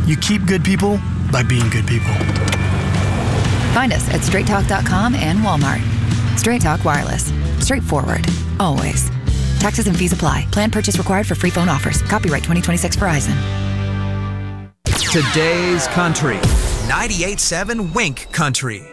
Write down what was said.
You keep good people by being good people. Find us at straighttalk.com and Walmart. Straight Talk Wireless. Straightforward. Always. Taxes and fees apply. Plan purchase required for free phone offers. Copyright 2026 Verizon. Today's Country. 98.7 Wink Country.